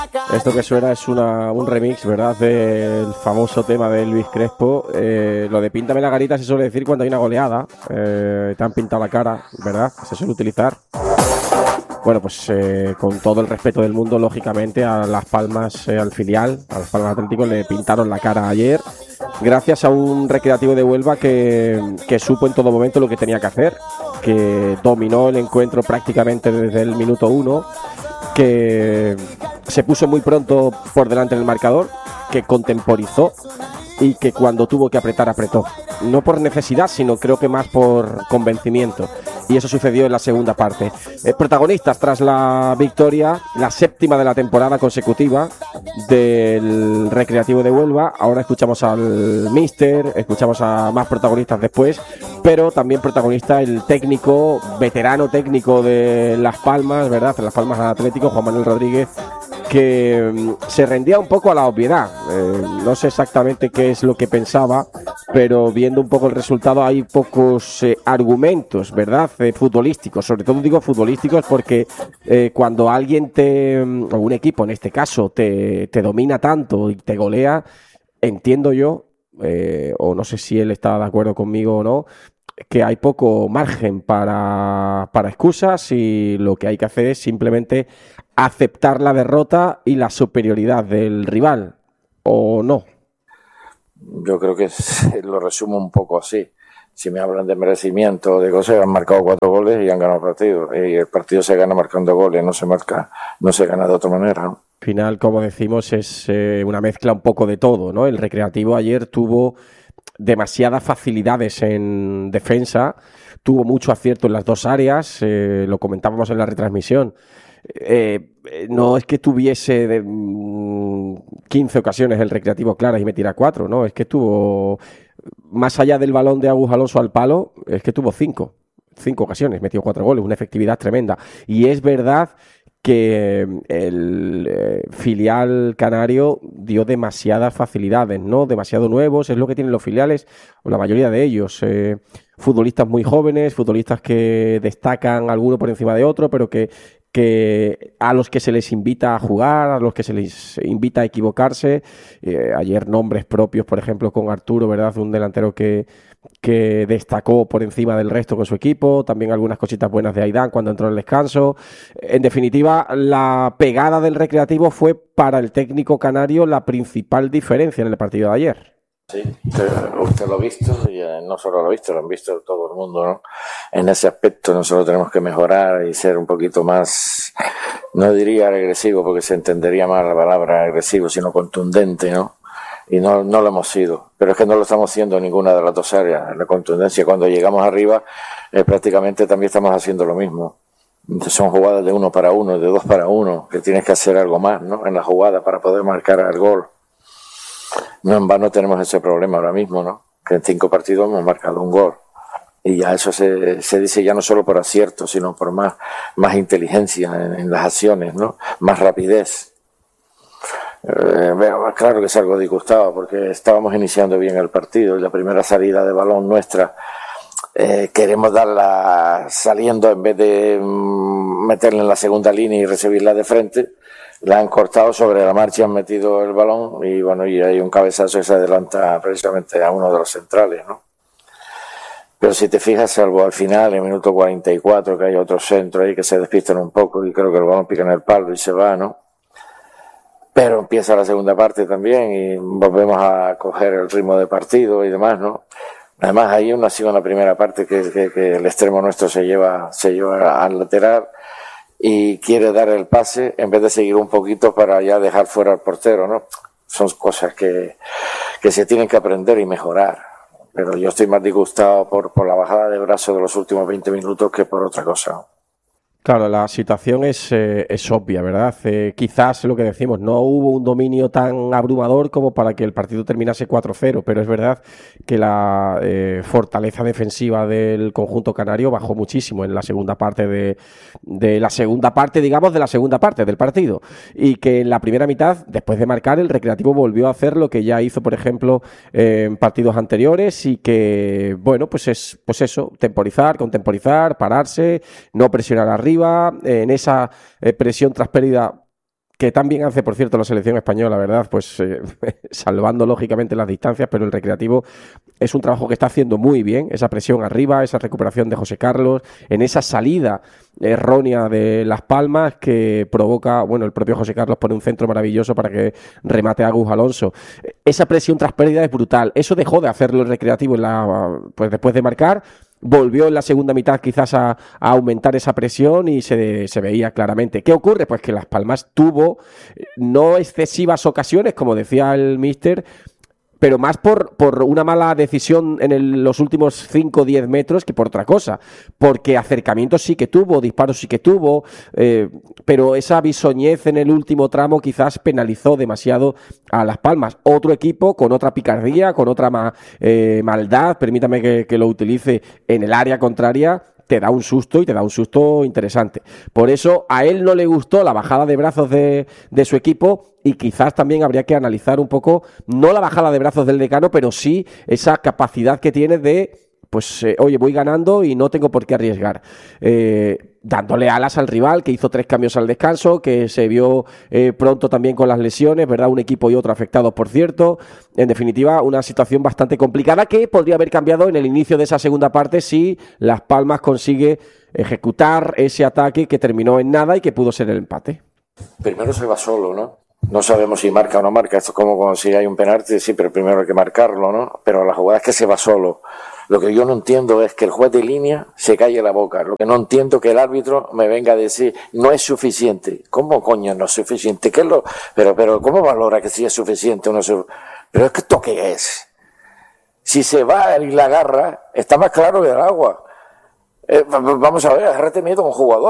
Esto que suena es un remix, ¿verdad? Del famoso tema de Elvis Crespo. Lo de píntame la garita se suele decir cuando hay una goleada. Te han pintado la cara, ¿verdad? Se suele utilizar. Bueno, pues con todo el respeto del mundo, lógicamente, a Las Palmas, al filial, a Las Palmas Atlético, le pintaron la cara ayer, gracias a un Recreativo de Huelva que supo en todo momento lo que tenía que hacer, que dominó el encuentro prácticamente desde el minuto 1, que se puso muy pronto por delante del marcador, que contemporizó y que cuando tuvo que apretar, apretó. No por necesidad, sino creo que más por convencimiento. Y eso sucedió en la segunda parte. Protagonistas tras la victoria, la 7ª de la temporada consecutiva del Recreativo de Huelva. Ahora escuchamos al míster, escuchamos a más protagonistas después, pero también protagonista el técnico, veterano técnico de Las Palmas, ¿verdad? De Las Palmas Atlético, Juan Manuel Rodríguez, que se rendía un poco a la obviedad. No sé exactamente qué es lo que pensaba, pero viendo un poco el resultado hay pocos argumentos, ¿verdad? Futbolísticos, sobre todo digo futbolísticos porque cuando alguien o un equipo en este caso te domina tanto y te golea, entiendo yo, o no sé si él está de acuerdo conmigo o no, que hay poco margen para excusas y lo que hay que hacer es simplemente aceptar la derrota y la superioridad del rival, ¿o no? Yo creo que lo resumo un poco así. Si me hablan de merecimiento, de cosas, han marcado 4 goles y han ganado el partido. Y el partido se gana marcando goles, no se gana de otra manera, ¿no? Al final, como decimos, es una mezcla un poco de todo, ¿no? El Recreativo ayer tuvo demasiadas facilidades en defensa, tuvo mucho acierto en las dos áreas, lo comentábamos en la retransmisión. No es que tuviese 15 ocasiones el Recreativo claras y metiera 4, no, es que tuvo, más allá del balón de Agus Alonso al palo, es que tuvo 5 ocasiones, metió 4 goles, una efectividad tremenda. Y es verdad que el filial canario dio demasiadas facilidades, ¿no? Demasiado nuevos, es lo que tienen los filiales, o la mayoría de ellos. Futbolistas muy jóvenes, futbolistas que destacan alguno por encima de otro, pero que a los que se les invita a jugar, a los que se les invita a equivocarse. Ayer nombres propios, por ejemplo, con Arturo, ¿verdad? Un delantero que destacó por encima del resto con su equipo, también algunas cositas buenas de Aidán cuando entró en el descanso. En definitiva, la pegada del Recreativo fue para el técnico canario la principal diferencia en el partido de ayer. Sí, usted lo ha visto, y no solo lo ha visto, lo han visto todo el mundo, ¿no? En ese aspecto nosotros tenemos que mejorar y ser un poquito más, no diría agresivo porque se entendería mal la palabra agresivo, sino contundente, ¿no? Y no lo hemos sido, pero es que no lo estamos haciendo en ninguna de las dos áreas. La contundencia, cuando llegamos arriba, prácticamente también estamos haciendo lo mismo. Son jugadas de 1 para 1, de 2 para 1, que tienes que hacer algo más, ¿no? En la jugada para poder marcar el gol. No en vano tenemos ese problema ahora mismo, ¿no? Que en 5 partidos hemos marcado un gol. Y ya eso se dice ya no solo por acierto, sino por más inteligencia en las acciones, ¿no? Más rapidez. Claro que es algo disgustado porque estábamos iniciando bien el partido y la primera salida de balón nuestra queremos darla saliendo en vez de meterla en la segunda línea y recibirla de frente. La han cortado sobre la marcha, han metido el balón y bueno, y hay un cabezazo que se adelanta precisamente a uno de los centrales, ¿no? Pero si te fijas, salvo al final, en minuto 44, que hay otro centro ahí que se despistan un poco y creo que el balón pica en el palo y se va, ¿no? Pero empieza la segunda parte también y volvemos a coger el ritmo de partido y demás, ¿no? Además, hay ha sido una primera parte que el extremo nuestro se lleva al lateral y quiere dar el pase en vez de seguir un poquito para ya dejar fuera al portero, ¿no? Son cosas que se tienen que aprender y mejorar. Pero yo estoy más disgustado por la bajada de brazo de los últimos 20 minutos que por otra cosa. Claro, la situación es obvia, ¿verdad? Quizás lo que decimos, no hubo un dominio tan abrumador como para que el partido terminase 4-0, pero es verdad que la fortaleza defensiva del conjunto canario bajó muchísimo en la segunda parte de la segunda parte, digamos, de la segunda parte del partido. Y que en la primera mitad, después de marcar, el Recreativo volvió a hacer lo que ya hizo, por ejemplo, en partidos anteriores y que, bueno, pues eso, contemporizar, pararse, no presionar arriba, en esa presión tras pérdida que también hace, por cierto, la selección española, ¿verdad? Pues salvando lógicamente las distancias, pero el Recreativo es un trabajo que está haciendo muy bien, esa presión arriba, esa recuperación de José Carlos, en esa salida errónea de Las Palmas que provoca, bueno, el propio José Carlos pone un centro maravilloso para que remate a Agus Alonso. Esa presión tras pérdida es brutal. Eso dejó de hacerlo el Recreativo pues después de marcar. Volvió en la segunda mitad quizás a aumentar esa presión y se veía claramente. ¿Qué ocurre? Pues que Las Palmas tuvo no excesivas ocasiones, como decía el míster, pero más por una mala decisión en los últimos 5 o 10 metros que por otra cosa, porque acercamientos sí que tuvo, disparos sí que tuvo, pero esa bisoñez en el último tramo quizás penalizó demasiado a Las Palmas. Otro equipo con otra picardía, con otra maldad, permítame que lo utilice en el área contraria, te da un susto y te da un susto interesante. Por eso a él no le gustó la bajada de brazos de su equipo y quizás también habría que analizar un poco, no la bajada de brazos del decano, pero sí esa capacidad que tiene de, pues, oye, voy ganando y no tengo por qué arriesgar. Dándole alas al rival, que hizo 3 cambios al descanso, que se vio pronto también con las lesiones, ¿verdad? Un equipo y otro afectados, por cierto. En definitiva, una situación bastante complicada que podría haber cambiado en el inicio de esa segunda parte si Las Palmas consigue ejecutar ese ataque que terminó en nada y que pudo ser el empate. Primero se va solo, ¿no? No sabemos si marca o no marca. Esto es como si hay un penalti, sí, pero primero hay que marcarlo, ¿no? Pero la jugada es que se va solo. Lo que yo no entiendo es que el juez de línea se calle la boca. Lo que no entiendo es que el árbitro me venga a decir no es suficiente. ¿Cómo coño no es suficiente? ¿Qué es lo? Pero ¿cómo valora que sí es suficiente o no es? Pero es que ¿esto qué es? Si se va y la agarra, está más claro que el agua. Vamos a ver, agárrate miedo a un jugador.